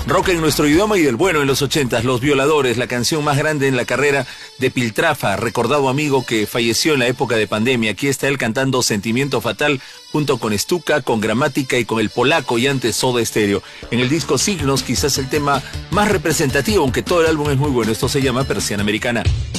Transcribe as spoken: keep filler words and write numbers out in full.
Rock en nuestro idioma y del bueno en los ochentas, Los Violadores, la canción más grande en la carrera de Piltrafa, recordado amigo que falleció en la época de pandemia. Aquí está él cantando Sentimiento Fatal junto con Stuka, con Gramática y con El Polaco y antes Soda Stereo. En el disco Signos, quizás el tema más representativo, aunque todo el álbum es muy bueno. Esto se llama Persiana Americana.